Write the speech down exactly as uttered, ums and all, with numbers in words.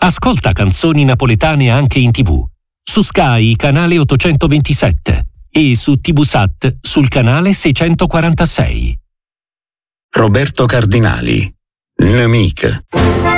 Ascolta canzoni napoletane anche in tivù, su Sky canale ottocentoventisette e su TVSat sul canale seicentoquarantasei. Roberto Cardinali, Nemic.